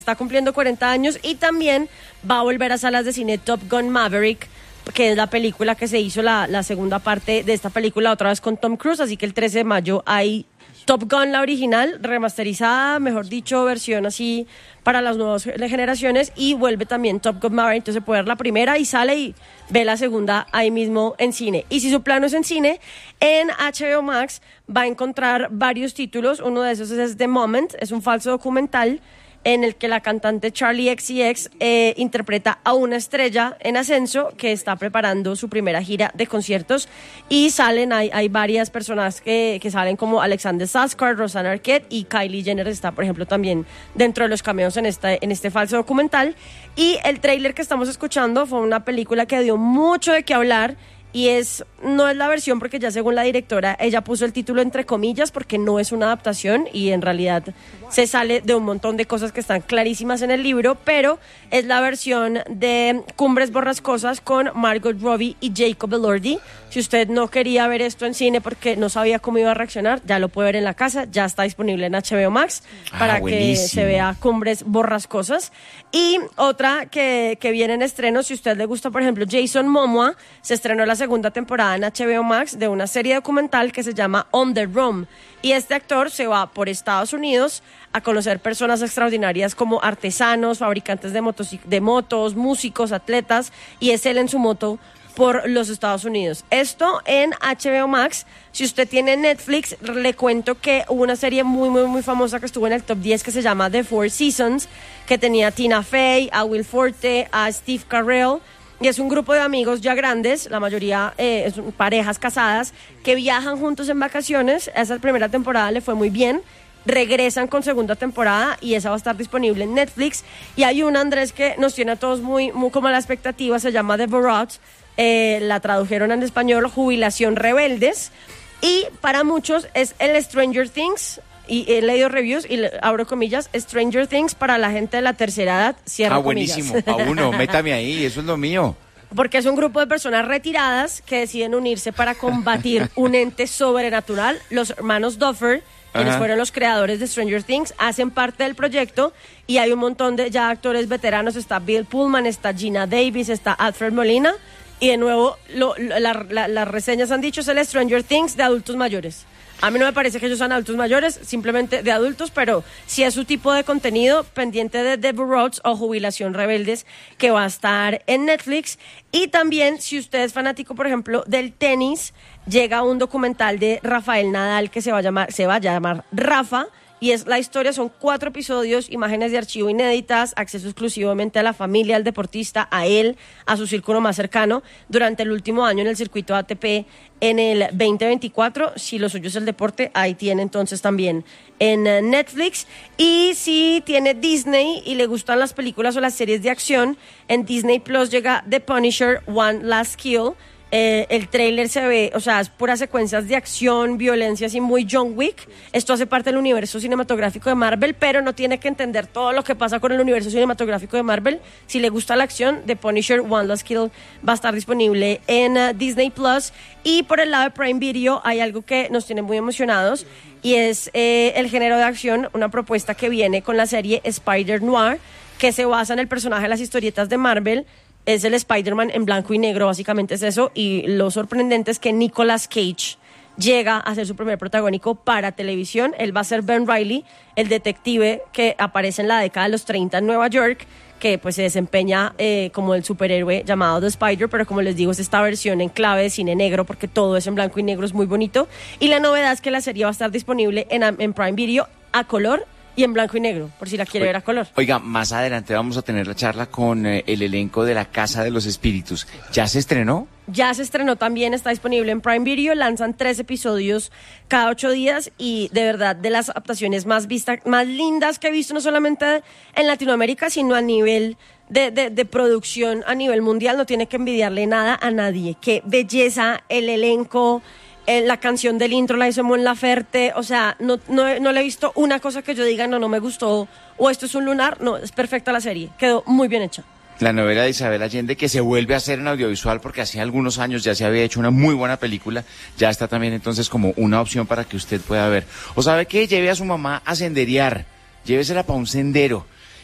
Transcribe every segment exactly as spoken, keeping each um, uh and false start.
está cumpliendo cuarenta años, y también va a volver a salas de cine Top Gun Maverick, que es la película que se hizo, la, la segunda parte de esta película, otra vez con Tom Cruise, así que el trece de mayo hay Top Gun, la original, remasterizada, mejor dicho, versión así para las nuevas generaciones, y vuelve también Top Gun Maverick, entonces se puede ver la primera y sale y ve la segunda ahí mismo en cine. Y si su plano es en cine, en H B O Max va a encontrar varios títulos, uno de esos es The Moment, es un falso documental en el que la cantante Charli X C X eh, interpreta a una estrella en ascenso que está preparando su primera gira de conciertos, y salen, hay, hay varias personas que, que salen como Alexander Skarsgård, Rosanna Arquette, y Kylie Jenner está, por ejemplo, también dentro de los cameos en, esta, en este falso documental. Y el tráiler que estamos escuchando fue una película que dio mucho de qué hablar, y es no es la versión, porque ya según la directora ella puso el título entre comillas porque no es una adaptación y en realidad se sale de un montón de cosas que están clarísimas en el libro, pero es la versión de Cumbres Borrascosas con Margot Robbie y Jacob Elordi. Si usted no quería ver esto en cine porque no sabía cómo iba a reaccionar, ya lo puede ver en la casa, ya está disponible en H B O Max ah, para buenísimo. Que se vea Cumbres Borrascosas. Y otra que, que viene en estreno, si a usted le gusta, por ejemplo, Jason Momoa, se estrenó la segunda temporada en H B O Max de una serie documental que se llama On the Run, y este actor se va por Estados Unidos a conocer personas extraordinarias como artesanos, fabricantes de motos, de motos, músicos, atletas, y es él en su moto por los Estados Unidos. Esto en H B O Max. Si usted tiene Netflix, le cuento que hubo una serie muy, muy, muy famosa que estuvo en el top diez que se llama The Four Seasons, que tenía a Tina Fey, a Will Forte, a Steve Carell, y es un grupo de amigos ya grandes, la mayoría eh, son parejas casadas, que viajan juntos en vacaciones. Esa primera temporada le fue muy bien, regresan con segunda temporada y esa va a estar disponible en Netflix. Y hay una, Andrés, que nos tiene a todos muy, muy como a la expectativa, se llama The Borat, eh, la tradujeron en español Jubilación Rebeldes, y para muchos es el Stranger Things, y he leído reviews y abro comillas, Stranger Things para la gente de la tercera edad, cierro ah, buenísimo, comillas. A uno, métame ahí, eso es lo mío. Porque es un grupo de personas retiradas que deciden unirse para combatir un ente sobrenatural. Los hermanos Duffer, quienes Ajá. fueron los creadores de Stranger Things, hacen parte del proyecto, y hay un montón de ya actores veteranos. Está Bill Pullman, está Gina Davis, está Alfred Molina, y de nuevo lo, la, la, las reseñas han dicho es el Stranger Things de adultos mayores. A mí no me parece que ellos sean adultos mayores, simplemente de adultos, pero si es su tipo de contenido, pendiente de The Burroughs o Jubilación Rebeldes, que va a estar en Netflix. Y también, si usted es fanático, por ejemplo, del tenis, llega un documental de Rafael Nadal que se va a llamar, se va a llamar Rafa, y es la historia, son cuatro episodios, imágenes de archivo inéditas, acceso exclusivamente a la familia, al deportista, a él, a su círculo más cercano, durante el último año en el circuito A T P en el veinte veinticuatro. Si lo suyo es el deporte, ahí tiene entonces también en Netflix. Y si tiene Disney y le gustan las películas o las series de acción, en Disney Plus llega The Punisher, One Last Kill. Eh, el tráiler se ve, o sea, es puras secuencias de acción, violencia, así muy John Wick. Esto hace parte del universo cinematográfico de Marvel, pero no tiene que entender todo lo que pasa con el universo cinematográfico de Marvel. Si le gusta la acción, The Punisher, One Last Kill va a estar disponible en uh, Disney Plus. Y por el lado de Prime Video hay algo que nos tiene muy emocionados, y es eh, el género de acción, una propuesta que viene con la serie Spider Noir, que se basa en el personaje de las historietas de Marvel. Es el Spider-Man en blanco y negro, básicamente es eso, y lo sorprendente es que Nicolas Cage llega a ser su primer protagónico para televisión. Él va a ser Ben Reilly, el detective que aparece en la década de los treinta en Nueva York, que pues se desempeña eh, como el superhéroe llamado The Spider, pero como les digo, es esta versión en clave de cine negro, porque todo es en blanco y negro, es muy bonito. Y la novedad es que la serie va a estar disponible en, en Prime Video a color y en blanco y negro, por si la quiere Oiga, ver a color. Oiga, más adelante vamos a tener la charla con eh, el elenco de La Casa de los Espíritus. ¿Ya se estrenó? Ya se estrenó también, está disponible en Prime Video, lanzan tres episodios cada ocho días, y de verdad de las adaptaciones más vistas, más lindas que he visto, no solamente en Latinoamérica, sino a nivel de, de, de producción a nivel mundial. No tiene que envidiarle nada a nadie. Qué belleza, el elenco. Eh, la canción del intro la hizo Mon Laferte, o sea, no, no, no le he visto una cosa que yo diga, no, no me gustó, o esto es un lunar. No, es perfecta la serie, quedó muy bien hecha. La novela de Isabel Allende, que se vuelve a hacer en audiovisual, porque hace algunos años ya se había hecho una muy buena película, ya está también entonces como una opción para que usted pueda ver. O sabe que lleve a su mamá a senderear, llévesela para un sendero,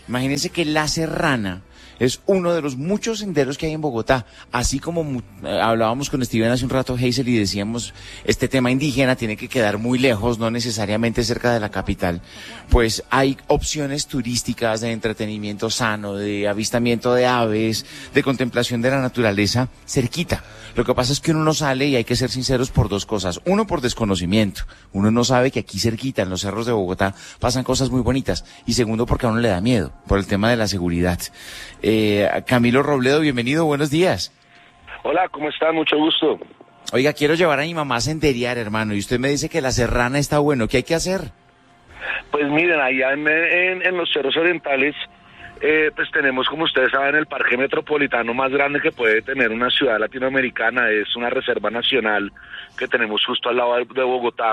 Imagínense que La Serrana es uno de los muchos senderos que hay en Bogotá. Así como eh, hablábamos con Steven hace un rato, Hazel, y decíamos, este tema indígena tiene que quedar muy lejos, no necesariamente cerca de la capital. Pues hay opciones turísticas de entretenimiento sano, de avistamiento de aves, de contemplación de la naturaleza cerquita. Lo que pasa es que uno no sale, y hay que ser sinceros, por dos cosas. Uno, por desconocimiento. Uno no sabe que aquí cerquita, en los cerros de Bogotá, pasan cosas muy bonitas. Y segundo, porque a uno le da miedo, por el tema de la seguridad. Eh, Camilo Robledo, bienvenido, buenos días. Hola, ¿cómo están? Mucho gusto. Oiga, quiero llevar a mi mamá a senderear, hermano, y usted me dice que La Serrana está bueno. ¿Qué hay que hacer? Pues miren, allá en, en, en los cerros orientales, eh, pues tenemos, como ustedes saben, el parque metropolitano más grande que puede tener una ciudad latinoamericana. Es una reserva nacional que tenemos justo al lado de Bogotá,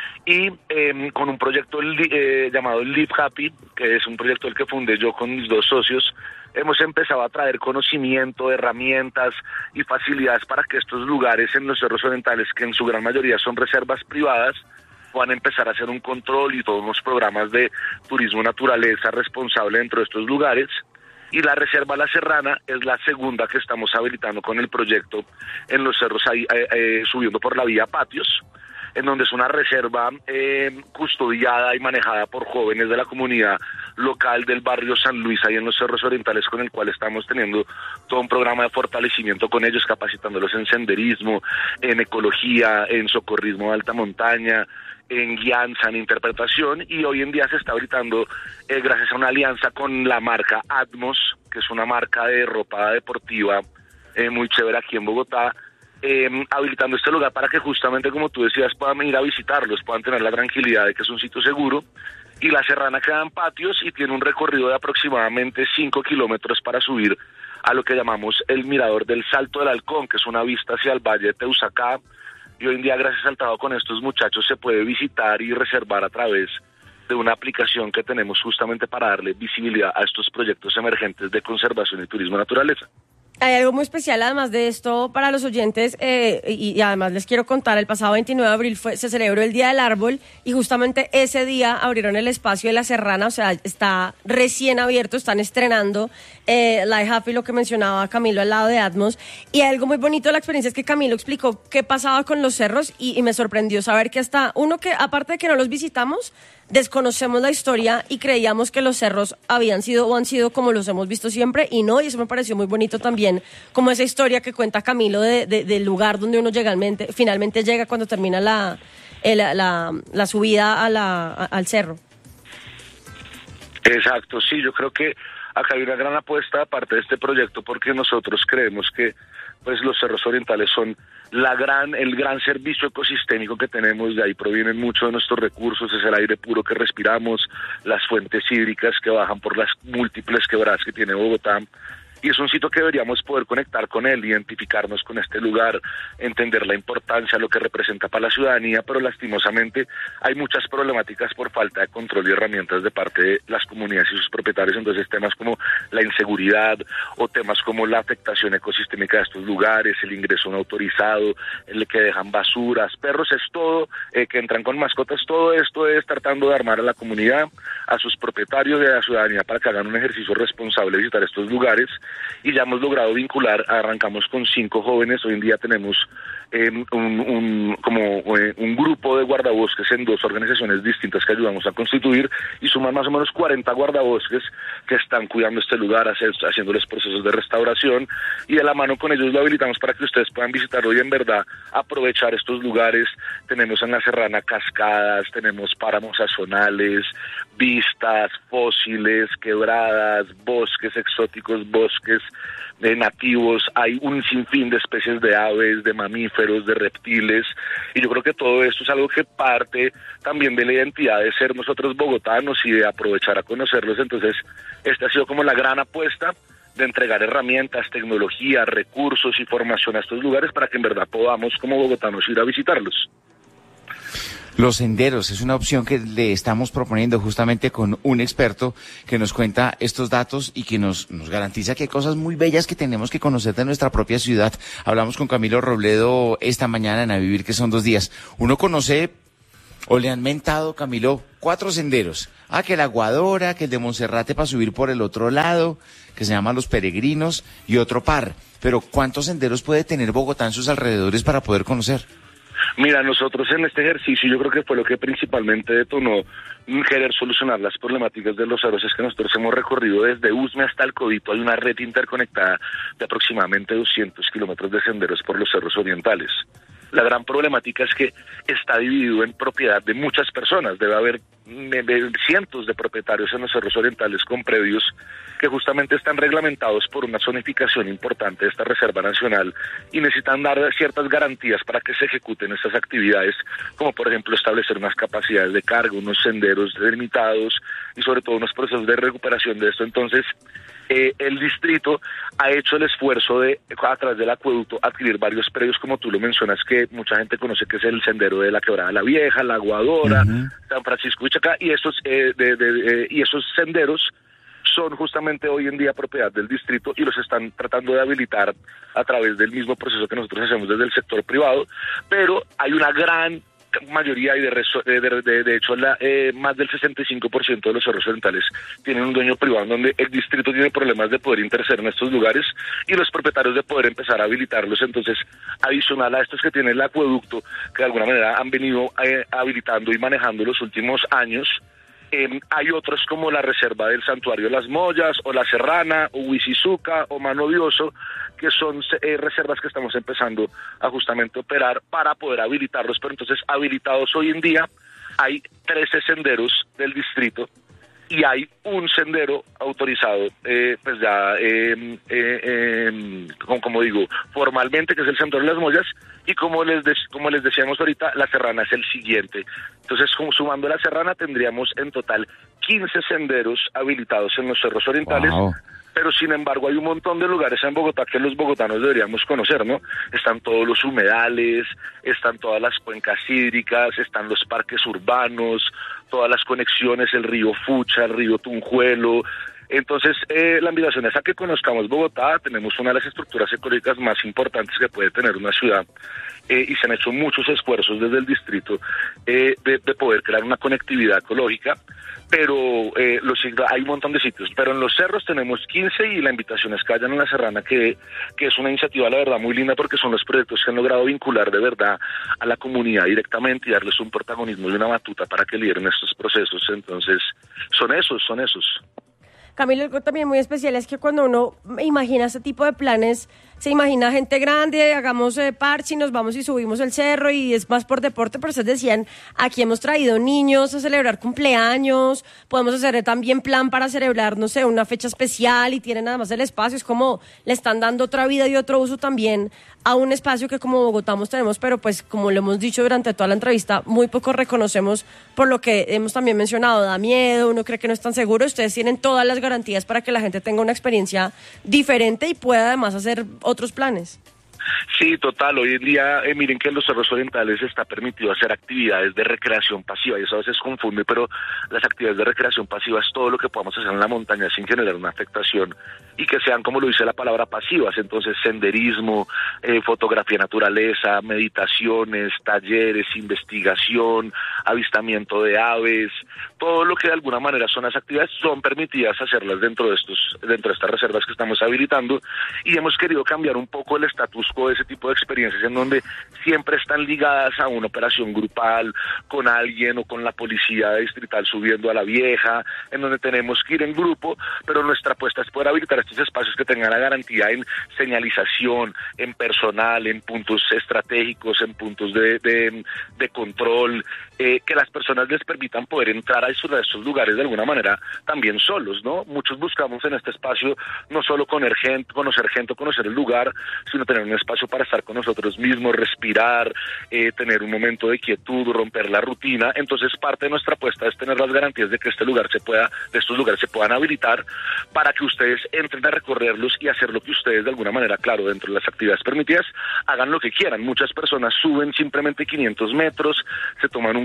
y eh, con un proyecto eh, llamado Live Happy, que es un proyecto el que fundé yo con mis dos socios, hemos empezado a traer conocimiento, herramientas y facilidades para que estos lugares en los cerros orientales, que en su gran mayoría son reservas privadas, puedan empezar a hacer un control y todos unos programas de turismo naturaleza responsable dentro de estos lugares. Y la Reserva La Serrana es la segunda que estamos habilitando con el proyecto en los cerros, ahí, eh, eh, subiendo por la vía Patios, en donde es una reserva eh, custodiada y manejada por jóvenes de la comunidad local del barrio San Luis, ahí en los cerros orientales, con el cual estamos teniendo todo un programa de fortalecimiento con ellos, capacitándolos en senderismo, en ecología, en socorrismo de alta montaña, en guianza, en interpretación, y hoy en día se está habilitando, eh, gracias a una alianza con la marca Atmos, que es una marca de ropa deportiva eh, muy chévere aquí en Bogotá, Eh, habilitando este lugar para que justamente, como tú decías, puedan ir a visitarlos, puedan tener la tranquilidad de que es un sitio seguro. Y La Serrana queda en Patios y tiene un recorrido de aproximadamente cinco kilómetros para subir a lo que llamamos el Mirador del Salto del Halcón, que es una vista hacia el Valle de Teusaca. Y hoy en día, gracias al trabajo con estos muchachos, se puede visitar y reservar a través de una aplicación que tenemos justamente para darle visibilidad a estos proyectos emergentes de conservación y turismo naturaleza. Hay algo muy especial, además de esto, para los oyentes, eh, y, y además les quiero contar, el pasado veintinueve de abril fue, se celebró el Día del Árbol, y justamente ese día abrieron el espacio de La Serrana, o sea, está recién abierto, están estrenando eh, Live Happy, lo que mencionaba Camilo al lado de Atmos, y algo muy bonito de la experiencia es que Camilo explicó qué pasaba con los cerros, y, y me sorprendió saber que hasta uno que, aparte de que no los visitamos, desconocemos la historia y creíamos que los cerros habían sido o han sido como los hemos visto siempre, y no, y eso me pareció muy bonito también, como esa historia que cuenta Camilo de, de, del lugar donde uno llegalmente, finalmente llega cuando termina la, el, la, la subida a la, a, al cerro. Exacto, sí, yo creo que acá hay una gran apuesta aparte de este proyecto, porque nosotros creemos que pues los cerros orientales son la gran, el gran servicio ecosistémico que tenemos. De ahí provienen muchos de nuestros recursos, es el aire puro que respiramos, las fuentes hídricas que bajan por las múltiples quebradas que tiene Bogotá. Y es un sitio que deberíamos poder conectar con él, identificarnos con este lugar, entender la importancia, lo que representa para la ciudadanía, pero lastimosamente hay muchas problemáticas por falta de control y herramientas de parte de las comunidades y sus propietarios. Entonces temas como la inseguridad o temas como la afectación ecosistémica de estos lugares, el ingreso no autorizado, el que dejan basuras, perros, es todo, eh, que entran con mascotas, todo esto es tratando de armar a la comunidad, a sus propietarios y a la ciudadanía para que hagan un ejercicio responsable de visitar estos lugares. Y ya hemos logrado vincular, arrancamos con cinco jóvenes, hoy en día tenemos eh, un, un, como eh, un grupo de guardabosques en dos organizaciones distintas que ayudamos a constituir, y suman más o menos cuarenta guardabosques que están cuidando este lugar, hacer, haciéndoles procesos de restauración, y de la mano con ellos lo habilitamos para que ustedes puedan visitarlo y en verdad aprovechar estos lugares. Tenemos en La Serrana cascadas, tenemos páramos sazonales, vistas, fósiles, quebradas, bosques exóticos, bosques de nativos, hay un sinfín de especies de aves, de mamíferos, de reptiles, y yo creo que todo esto es algo que parte también de la identidad de ser nosotros bogotanos y de aprovechar a conocerlos. Entonces, esta ha sido como la gran apuesta de entregar herramientas, tecnología, recursos y formación a estos lugares para que en verdad podamos como bogotanos ir a visitarlos. Los senderos es una opción que le estamos proponiendo justamente con un experto que nos cuenta estos datos y que nos, nos garantiza que hay cosas muy bellas que tenemos que conocer de nuestra propia ciudad. Hablamos con Camilo Robledo esta mañana en A Vivir, que son dos días. Uno conoce O le han mentado, Camilo, cuatro senderos. Ah, que la Aguadora, que el de Monserrate para subir por el otro lado, que se llama Los Peregrinos, y otro par. Pero ¿cuántos senderos puede tener Bogotá en sus alrededores para poder conocer? Mira, nosotros en este ejercicio yo creo que fue lo que principalmente detonó querer solucionar las problemáticas de los cerros, es que nosotros hemos recorrido desde Usme hasta el Codito, hay una red interconectada de aproximadamente doscientos kilómetros de senderos por los cerros orientales. La gran problemática es que está dividido en propiedad de muchas personas. Debe haber cientos de propietarios en los cerros orientales con predios que justamente están reglamentados por una zonificación importante de esta Reserva Nacional y necesitan dar ciertas garantías para que se ejecuten estas actividades, como por ejemplo establecer unas capacidades de carga, unos senderos delimitados y sobre todo unos procesos de recuperación de esto. Entonces, Eh, el distrito ha hecho el esfuerzo de, a través del acueducto, adquirir varios predios, como tú lo mencionas, que mucha gente conoce, que es el sendero de la Quebrada la Vieja, la Aguadora, uh-huh. San Francisco y Chacá, y estos, eh, de, de, de, y esos senderos son justamente hoy en día propiedad del distrito y los están tratando de habilitar a través del mismo proceso que nosotros hacemos desde el sector privado, pero hay una gran mayoría y de, reso, de, de, de hecho la, eh, más del sesenta y cinco por ciento de los cerros orientales tienen un dueño privado, donde el distrito tiene problemas de poder interceder en estos lugares y los propietarios de poder empezar a habilitarlos. Entonces, adicional a estos que tiene el acueducto, que de alguna manera han venido eh, habilitando y manejando los últimos años, Eh, hay otros como la Reserva del Santuario Las Mollas, o La Serrana, o Huizizuca, o Mano Dioso, que son eh, reservas que estamos empezando a justamente operar para poder habilitarlos. Pero entonces, habilitados hoy en día, hay trece senderos del distrito y hay un sendero autorizado, eh, pues ya, eh, eh, eh, como, como digo, formalmente, que es el Santuario de las Mollas, y como les de, como les decíamos ahorita, La Serrana es el siguiente. Entonces, como sumando La Serrana, tendríamos en total quince senderos habilitados en los cerros orientales. Wow. Pero sin embargo hay un montón de lugares en Bogotá que los bogotanos deberíamos conocer, ¿no? Están todos los humedales, están todas las cuencas hídricas, están los parques urbanos, todas las conexiones, el río Fucha, el río Tunjuelo. Entonces, eh, la invitación es a que conozcamos Bogotá. Tenemos una de las estructuras ecológicas más importantes que puede tener una ciudad, eh, y se han hecho muchos esfuerzos desde el distrito eh, de, de poder crear una conectividad ecológica, pero eh, los, hay un montón de sitios. Pero en los cerros tenemos quince y la invitación es que vayan a La Serrana, que, que es una iniciativa, la verdad, muy linda, porque son los proyectos que han logrado vincular de verdad a la comunidad directamente y darles un protagonismo y una batuta para que lideren estos procesos. Entonces, son esos, son esos. Camilo, algo también muy especial es que cuando uno imagina este tipo de planes, se imagina gente grande, hagamos eh, parche y nos vamos y subimos el cerro y es más por deporte, pero ustedes decían, aquí hemos traído niños a celebrar cumpleaños, podemos hacer también plan para celebrar, no sé, una fecha especial y tienen además el espacio, es como le están dando otra vida y otro uso también a un espacio que como Bogotá tenemos, pero pues como lo hemos dicho durante toda la entrevista, muy poco reconocemos por lo que hemos también mencionado, da miedo, uno cree que no es tan seguro, ustedes tienen todas las garantías para que la gente tenga una experiencia diferente y pueda además hacer otros planes. Sí, total. Hoy en día, eh, miren que en los cerros orientales está permitido hacer actividades de recreación pasiva, y eso a veces confunde, pero las actividades de recreación pasiva es todo lo que podamos hacer en la montaña sin generar una afectación y que sean, como lo dice la palabra, pasivas. Entonces, senderismo, eh, fotografía naturaleza, meditaciones, talleres, investigación, avistamiento de aves, todo lo que de alguna manera son las actividades son permitidas hacerlas dentro de estos, dentro de estas reservas que estamos habilitando, y hemos querido cambiar un poco el status quo de ese tipo de experiencias en donde siempre están ligadas a una operación grupal con alguien o con la policía distrital subiendo a la Vieja, en donde tenemos que ir en grupo, pero nuestra apuesta es poder habilitar estos espacios que tengan la garantía en señalización, en personal, en puntos estratégicos, en puntos de, de, de control, eh, que las personas les permitan poder entrar a esos, a estos lugares de alguna manera también solos, ¿no? Muchos buscamos en este espacio no solo conocer gente, conocer gente o conocer el lugar, sino tener un espacio para estar con nosotros mismos, respirar, eh, tener un momento de quietud, romper la rutina. Entonces, parte de nuestra apuesta es tener las garantías de que este lugar se pueda, de estos lugares se puedan habilitar para que ustedes entren a recorrerlos y hacer lo que ustedes de alguna manera, claro, dentro de las actividades permitidas, hagan lo que quieran. Muchas personas suben simplemente quinientos metros, se toman un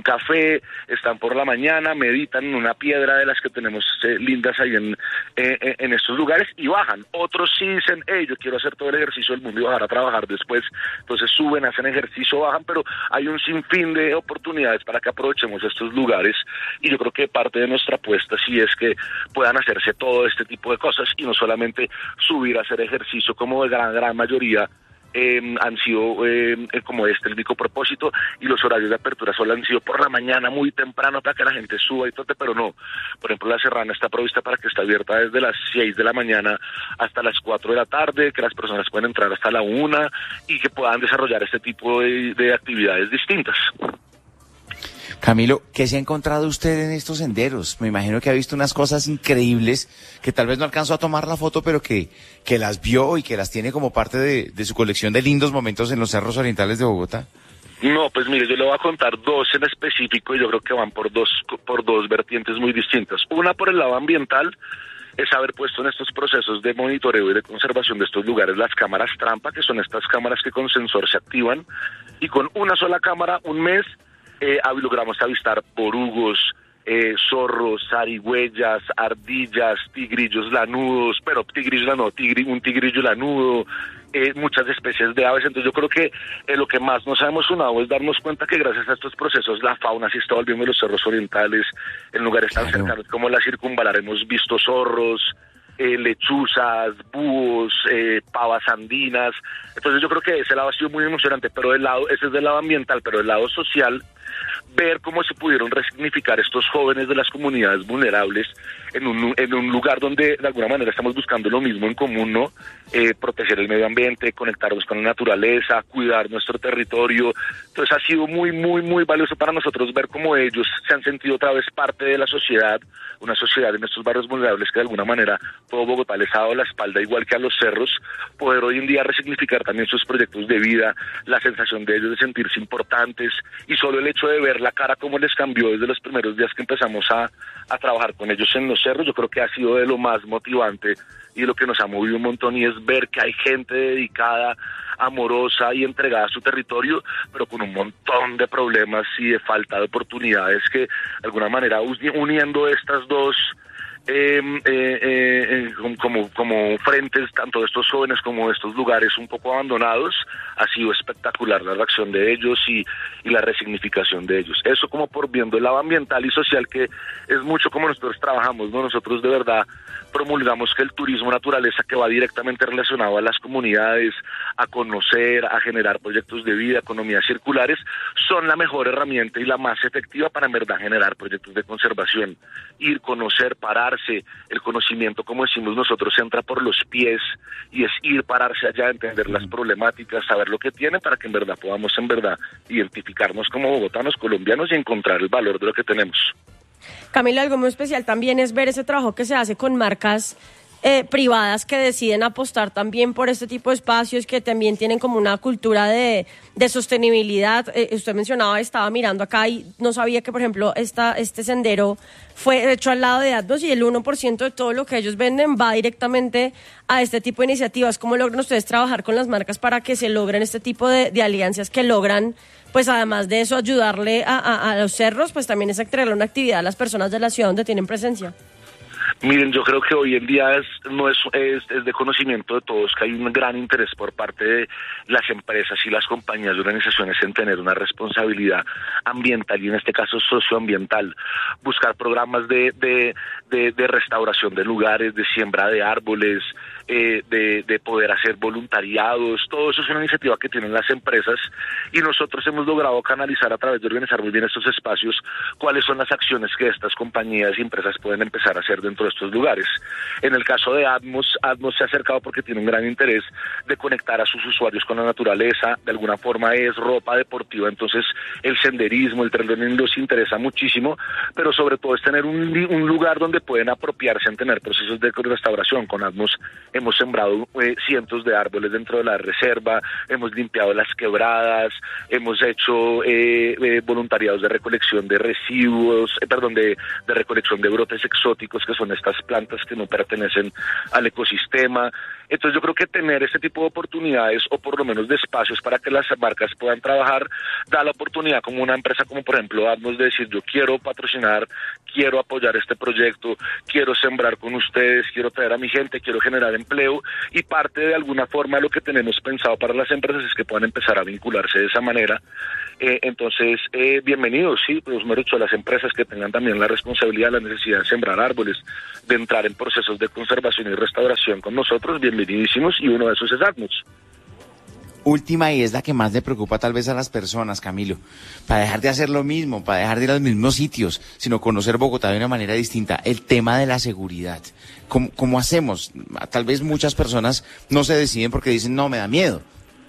café, están por la mañana, meditan en una piedra de las que tenemos eh, lindas ahí en, eh, en estos lugares y bajan. Otros sí dicen, hey, yo quiero hacer todo el ejercicio del mundo y bajar a trabajar después. Entonces suben, hacen ejercicio, bajan, pero hay un sinfín de oportunidades para que aprovechemos estos lugares y yo creo que parte de nuestra apuesta sí es que puedan hacerse todo este tipo de cosas y no solamente subir a hacer ejercicio como de gran, gran mayoría Eh, han sido eh, como este el único propósito, y los horarios de apertura solo han sido por la mañana muy temprano para que la gente suba y todo, pero no, por ejemplo la Serrana está provista para que está abierta desde las seis de la mañana hasta las cuatro de la tarde, que las personas pueden entrar hasta la una y que puedan desarrollar este tipo de, de actividades distintas. Camilo, ¿qué se ha encontrado usted en estos senderos? Me imagino que ha visto unas cosas increíbles que tal vez no alcanzó a tomar la foto, pero que, que las vio y que las tiene como parte de, de su colección de lindos momentos en los cerros orientales de Bogotá. No, pues mire, yo le voy a contar dos en específico y yo creo que van por dos, por dos vertientes muy distintas. Una por el lado ambiental, es haber puesto en estos procesos de monitoreo y de conservación de estos lugares las cámaras trampa, que son estas cámaras que con sensor se activan, y con una sola cámara, un mes, Eh, logramos avistar borugos, eh, zorros, zarigüeyas, ardillas, tigrillos lanudos, pero tigrillo lanudo, tigri, un tigrillo lanudo, eh, muchas especies de aves. Entonces yo creo que eh, lo que más nos ha emocionado es darnos cuenta que gracias a estos procesos la fauna se está volviendo en los cerros orientales, en lugares tan claro. cercanos como la Circunvalar hemos visto zorros, Eh, lechuzas, búhos, eh, pavas andinas. Entonces yo creo que ese lado ha sido muy emocionante, pero del lado, ese es del lado ambiental, pero del lado social, ver cómo se pudieron resignificar estos jóvenes de las comunidades vulnerables en un, en un lugar donde de alguna manera estamos buscando lo mismo en común, ¿no? Eh, proteger el medio ambiente, conectarnos con la naturaleza, cuidar nuestro territorio. Entonces ha sido muy, muy, muy valioso para nosotros ver cómo ellos se han sentido otra vez parte de la sociedad, una sociedad en estos barrios vulnerables que de alguna manera todo Bogotá les ha dado la espalda, igual que a los cerros, poder hoy en día resignificar también sus proyectos de vida, la sensación de ellos de sentirse importantes, y solo el hecho de ver la cara cómo les cambió desde los primeros días que empezamos a, a trabajar con ellos en los cerros, yo creo que ha sido de lo más motivante y de lo que nos ha movido un montón, y es ver que hay gente dedicada, amorosa y entregada a su territorio, pero con un montón de problemas y de falta de oportunidades que de alguna manera uniendo estas dos Eh, eh, eh, como, como frentes, tanto de estos jóvenes como de estos lugares un poco abandonados, ha sido espectacular la reacción de ellos y, y la resignificación de ellos. Eso como por viendo el lado ambiental y social, que es mucho como nosotros trabajamos, ¿no? Nosotros de verdad promulgamos que el turismo naturaleza, que va directamente relacionado a las comunidades, a conocer, a generar proyectos de vida, economías circulares, son la mejor herramienta y la más efectiva para en verdad generar proyectos de conservación. Ir, conocer, pararse, el conocimiento, como decimos nosotros, entra por los pies, y es ir, pararse allá, entender las problemáticas, saber lo que tiene, para que en verdad podamos en verdad identificarnos como bogotanos, colombianos, y encontrar el valor de lo que tenemos. Camilo, algo muy especial también es ver ese trabajo que se hace con marcas eh, privadas que deciden apostar también por este tipo de espacios, que también tienen como una cultura de, de sostenibilidad. Eh, usted mencionaba, estaba mirando acá y no sabía que, por ejemplo, esta, este sendero fue hecho al lado de Atmos, y el uno por ciento de todo lo que ellos venden va directamente a este tipo de iniciativas. ¿Cómo logran ustedes trabajar con las marcas para que se logren este tipo de, de alianzas que logran, pues además de eso, ayudarle a, a, a los cerros, pues también es entregarle una actividad a las personas de la ciudad donde tienen presencia? Miren, yo creo que hoy en día es, no es, es, es de conocimiento de todos que hay un gran interés por parte de las empresas y las compañías y organizaciones en tener una responsabilidad ambiental, y en este caso socioambiental, buscar programas de, de, de, de restauración de lugares, de siembra de árboles, eh, de, de poder hacer voluntariados. Todo eso es una iniciativa que tienen las empresas, y nosotros hemos logrado canalizar a través de organizar muy bien estos espacios cuáles son las acciones que estas compañías y empresas pueden empezar a hacer dentro de estos lugares. En el caso de Atmos, Atmos se ha acercado porque tiene un gran interés de conectar a sus usuarios con la naturaleza. De alguna forma es ropa deportiva, entonces el senderismo, el trail running los interesa muchísimo, pero sobre todo es tener un, un lugar donde pueden apropiarse en tener procesos de restauración. Con Atmos hemos sembrado eh, cientos de árboles dentro de la reserva, hemos limpiado las quebradas, hemos hecho eh, eh, voluntariados de recolección de residuos, eh, perdón, de, de recolección de brotes exóticos, que son estas plantas que no pertenecen al ecosistema. Entonces yo creo que tener este tipo de oportunidades, o por lo menos de espacios para que las marcas puedan trabajar, da la oportunidad como una empresa como por ejemplo Atmos de decir: yo quiero patrocinar, quiero apoyar este proyecto, quiero sembrar con ustedes, quiero traer a mi gente, quiero generar empleo, y parte de alguna forma lo que tenemos pensado para las empresas es que puedan empezar a vincularse de esa manera. Eh, entonces, eh, bienvenidos, sí, pues me he dicho a las empresas que tengan también la responsabilidad, la necesidad de sembrar árboles, de entrar en procesos de conservación y restauración con nosotros, bienvenidísimos, y uno de esos es Atmos. Última, y es la que más le preocupa tal vez a las personas, Camilo, para dejar de hacer lo mismo, para dejar de ir a los mismos sitios, sino conocer Bogotá de una manera distinta, el tema de la seguridad. ¿Cómo, cómo hacemos? Tal vez muchas personas no se deciden porque dicen: no, me da miedo.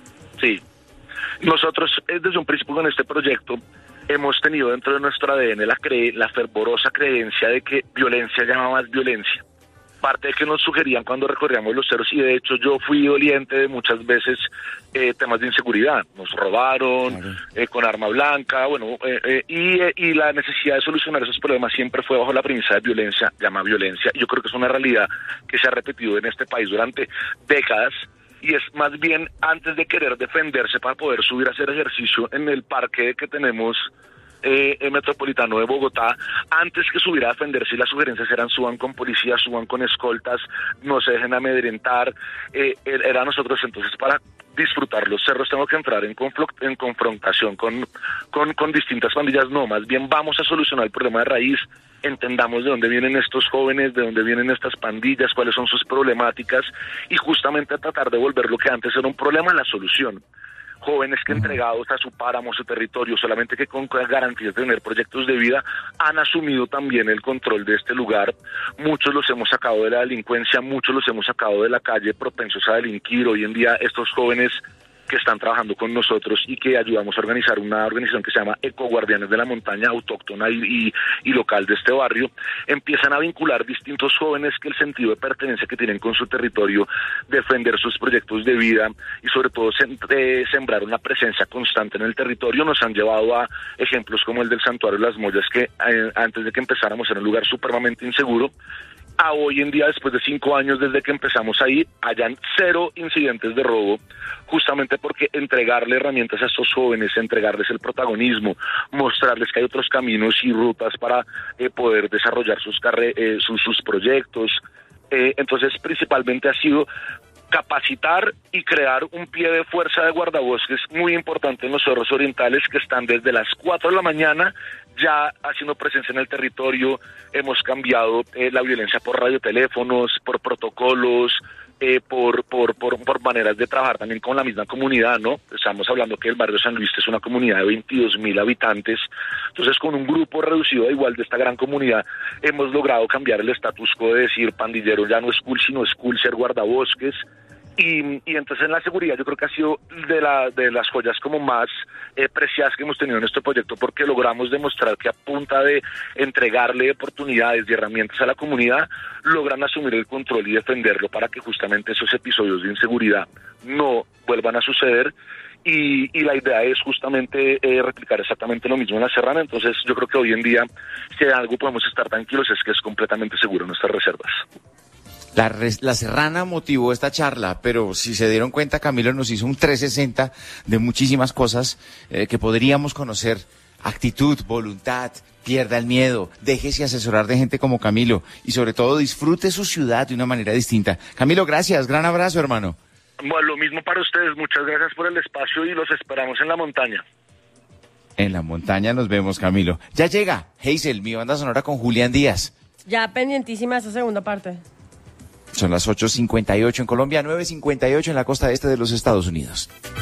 Sí. Nosotros, desde un principio con este proyecto, hemos tenido dentro de nuestro A D N la, cre la fervorosa creencia de que violencia llama más violencia. Parte de que nos sugerían cuando recorríamos los cerros, y de hecho yo fui doliente de muchas veces eh, temas de inseguridad. Nos robaron, claro. eh, con arma blanca, bueno, eh, eh, y, eh, y la necesidad de solucionar esos problemas siempre fue bajo la premisa de violencia llama violencia. Y yo creo que es una realidad que se ha repetido en este país durante décadas. Y es más bien antes de querer defenderse para poder subir a hacer ejercicio en el parque que tenemos eh, el metropolitano de Bogotá, antes que subir a defenderse, y las sugerencias eran: suban con policía, suban con escoltas, no se dejen amedrentar. Eh, era nosotros entonces, para disfrutar los cerros tengo que entrar en, en confrontación con, con, con distintas pandillas. No, más bien vamos a solucionar el problema de raíz. Entendamos de dónde vienen estos jóvenes, de dónde vienen estas pandillas, cuáles son sus problemáticas, y justamente a tratar de volver lo que antes era un problema a la solución. Jóvenes que, entregados a su páramo, su territorio, solamente que con garantías de tener proyectos de vida, han asumido también el control de este lugar. Muchos los hemos sacado de la delincuencia, muchos los hemos sacado de la calle, propensos a delinquir. Hoy en día estos jóvenes que están trabajando con nosotros y que ayudamos a organizar una organización que se llama Ecoguardianes de la Montaña, autóctona y, y, y local de este barrio, empiezan a vincular distintos jóvenes que el sentido de pertenencia que tienen con su territorio, defender sus proyectos de vida y sobre todo sem eh, sembrar una presencia constante en el territorio, nos han llevado a ejemplos como el del Santuario de las Mollas, que eh, antes de que empezáramos era un lugar supremamente inseguro, a hoy en día, después de cinco años desde que empezamos ahí, hayan cero incidentes de robo, justamente porque entregarle herramientas a estos jóvenes, entregarles el protagonismo, mostrarles que hay otros caminos y rutas para eh, poder desarrollar sus, eh, sus, sus proyectos. Eh, entonces, principalmente ha sido capacitar y crear un pie de fuerza de guardabosques muy importante en los cerros orientales, que están desde las cuatro de la mañana ya haciendo presencia en el territorio. Hemos cambiado eh, la violencia por radioteléfonos, por protocolos, eh, por, por, por, por maneras de trabajar también con la misma comunidad, ¿no? Estamos hablando que el barrio San Luis es una comunidad de veintidós mil habitantes, entonces con un grupo reducido igual de esta gran comunidad hemos logrado cambiar el status quo de decir: pandillero ya no es cool, sino es cool ser guardabosques. Y, y entonces en la seguridad yo creo que ha sido de, la, de las joyas como más eh, preciadas que hemos tenido en este proyecto, porque logramos demostrar que a punta de entregarle oportunidades y herramientas a la comunidad, logran asumir el control y defenderlo para que justamente esos episodios de inseguridad no vuelvan a suceder. Y, y la idea es justamente eh, replicar exactamente lo mismo en la Serrana. Entonces yo creo que hoy en día, si de algo podemos estar tranquilos, es que es completamente seguro en nuestras reservas. La, res, la Serrana motivó esta charla, pero si se dieron cuenta, Camilo nos hizo un trescientos sesenta de muchísimas cosas eh, que podríamos conocer. Actitud, voluntad, pierda el miedo, déjese asesorar de gente como Camilo y sobre todo disfrute su ciudad de una manera distinta. Camilo, gracias, gran abrazo, hermano. Bueno, lo mismo para ustedes, muchas gracias por el espacio y los esperamos en la montaña. En la montaña nos vemos, Camilo. Ya llega Hazel, mi banda sonora con Julián Díaz. Ya pendientísima esa segunda parte. Son las ocho cincuenta y ocho en Colombia, nueve cincuenta y ocho en la costa este de los Estados Unidos.